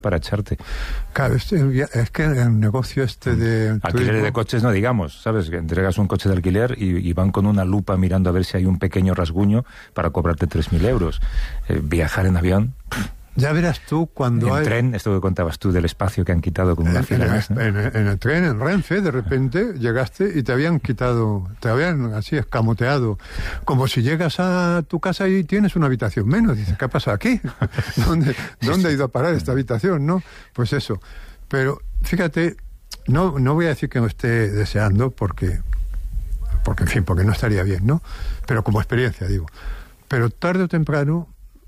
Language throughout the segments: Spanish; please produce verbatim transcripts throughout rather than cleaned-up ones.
para echarte. Claro, es, es que el negocio este de... Alquiler de coches no digamos, ¿sabes? Que entregas un coche de alquiler y, y van con una lupa mirando a ver si hay un pequeño rasguño para cobrarte tres mil euros. Eh, viajar en avión... Ya verás tú cuando en hay... tren, esto que contabas tú del espacio que han quitado con una en, fila. En, más, ¿no? en, en el tren, en Renfe, de repente llegaste y te habían quitado, te habían así escamoteado. Como si llegas a tu casa y tienes una habitación menos. Dices, ¿qué pasa aquí? ¿Dónde, ¿dónde ha ido a parar esta habitación, no? Pues eso. Pero, fíjate, no, no voy a decir que no esté deseando porque, porque, en fin, porque no estaría bien, ¿no? Pero como experiencia, digo. Pero tarde o temprano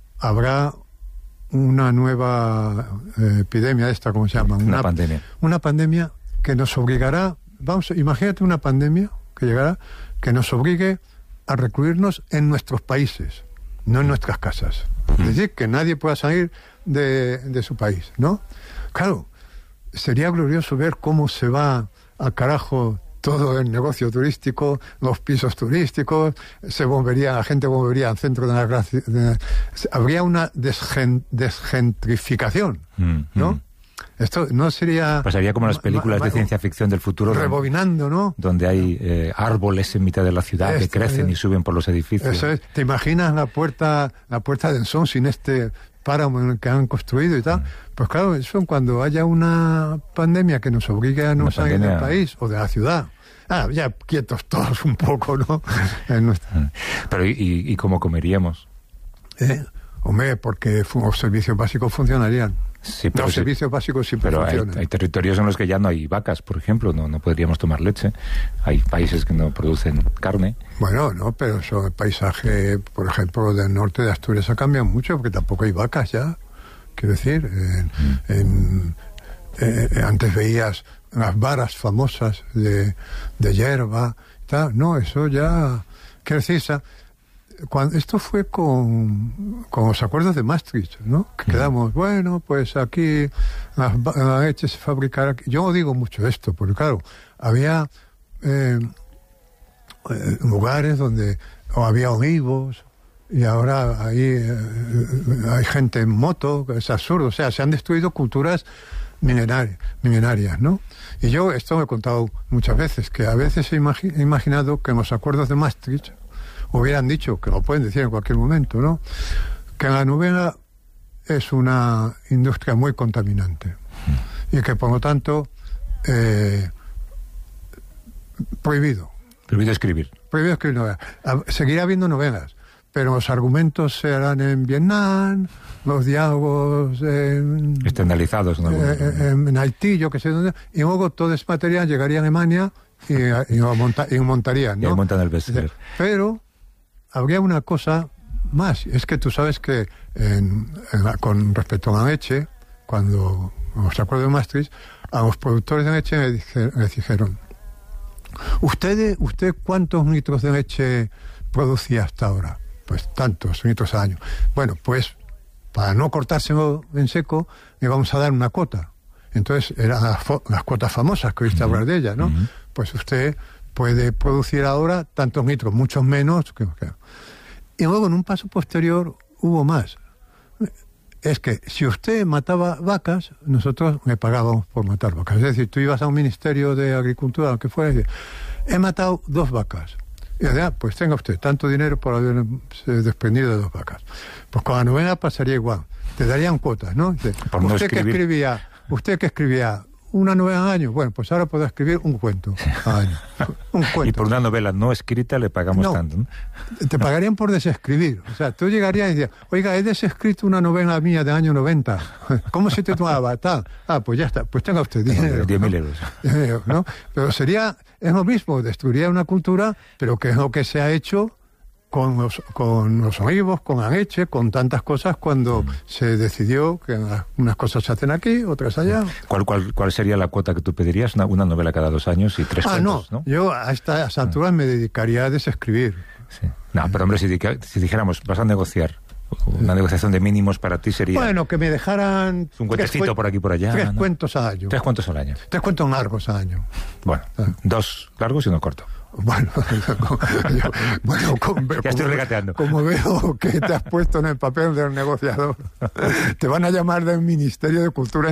habrá una nueva eh, epidemia esta, ¿cómo se llama? Una, una pandemia. Una pandemia que nos obligará, vamos, imagínate una pandemia que llegará, que nos obligue a recluirnos en nuestros países, no en nuestras casas. Mm. Es decir, que nadie pueda salir de, de su país, ¿no? Claro, sería glorioso ver cómo se va al carajo todo el negocio turístico, los pisos turísticos, se volvería, la gente volvería al centro de la gracia, de, habría una desgen, desgentrificación, mm, ¿no? Mm. Esto no sería... Pasaría como las películas ma, ma, de ciencia ficción del futuro. Rebobinando, ¿no? Donde hay eh, árboles en mitad de la ciudad Esto, que crecen eh, y suben por los edificios. Eso es. ¿Te imaginas la puerta, la puerta del Son sin este páramo que han construido y tal? Mm. Pues claro, eso cuando haya una pandemia que nos obligue a no salir del país o de la ciudad. Ah, ya quietos todos un poco, ¿no? En nuestra... Pero ¿y, y cómo comeríamos? Eh, hombre, porque los servicios básicos funcionarían. Sí, pero los sí, servicios básicos siempre pero funcionan. Hay, hay territorios en los que ya no hay vacas, por ejemplo, no, no podríamos tomar leche. Hay países que no producen carne. Bueno, no, pero eso, el paisaje, por ejemplo, del norte de Asturias ha cambiado mucho, porque tampoco hay vacas ya. Quiero decir, en, mm. en, eh, antes veías las varas famosas de, de hierba, tal. No, eso ya... Quiero decir, esa, cuando, esto fue con, con los acuerdos de Maastricht, ¿no? Que quedamos, bueno, pues aquí la, la leche se fabricará aquí. Yo no digo mucho esto, porque claro, había eh, eh, lugares donde o había olivos, y ahora ahí eh, hay gente en moto, es absurdo. O sea, se han destruido culturas milenarias, milenarias, ¿no? Y yo esto me he contado muchas veces, que a veces he, imagi- he imaginado que en los acuerdos de Maastricht hubieran dicho, que lo pueden decir en cualquier momento, ¿no?, que la novela es una industria muy contaminante y que por lo tanto eh, prohibido. Prohibido escribir. Prohibido escribir novelas. Seguirá habiendo novelas, pero los argumentos se harán en Vietnam, los diálogos en... Externalizados, ¿no? Eh, en, en Haití, yo que sé dónde, y luego todo ese material llegaría a Alemania y, y, lo, monta, y lo montarían, ¿no? Y ahí montan el bestseller. Pero habría una cosa más, es que tú sabes que en, en la, con respecto a la leche, cuando los acuerdos de Maastricht, a los productores de leche me, dije, me dijeron, ¿Usted, ¿usted cuántos litros de leche producía hasta ahora? Pues tantos litros al año. Bueno, pues para no cortárselo en seco, le vamos a dar una cuota. Entonces, eran las, las cuotas famosas que oíste uh-huh. hablar de ellas, ¿no? Uh-huh. Pues usted puede producir ahora tantos litros, muchos menos. Que, que. Y luego, en un paso posterior, hubo más. Es que si usted mataba vacas, nosotros le pagábamos por matar vacas. Es decir, tú ibas a un ministerio de Agricultura, lo que fuera, y dices, he matado dos vacas. Y decía, ah, pues tenga usted tanto dinero por haberse desprendido de dos vacas. Pues con la novela pasaría igual. Te darían cuotas, ¿no? Dice, por no usted escribir... que escribía, usted que escribía una novela al año, bueno, pues ahora podrá escribir un cuento al año. Un cuento. Y por una novela no escrita le pagamos no, tanto, ¿no? Te pagarían por desescribir. O sea, tú llegarías y dirías, oiga, he desescrito una novela mía del año noventa. ¿Cómo se titulaba? Tal. Ah, pues ya está. Pues tenga usted dinero. diez mil euros. ¿No? Pero sería, es lo mismo, destruiría una cultura, pero que es lo que se ha hecho con los, con los olivos, con la leche, con tantas cosas cuando mm. se decidió que unas cosas se hacen aquí, otras allá. ¿Cuál, cuál, cuál sería la cuota que tú pedirías? Una, una novela cada dos años y tres ah, cuentos, no, ¿no? Yo a estas alturas ah. me dedicaría a desescribir. Sí. No, pero hombre, si, si dijéramos, vas a negociar, una negociación de mínimos para ti sería... Bueno, que me dejaran... Un cuentecito por aquí por allá. Tres ¿no? cuentos al año. Tres cuentos al año. Tres cuentos largos al año. Bueno, ah. dos largos y uno corto. Bueno, yo, bueno con, ya estoy como, regateando. Como veo que te has puesto en el papel del negociador, te van a llamar del Ministerio de Cultura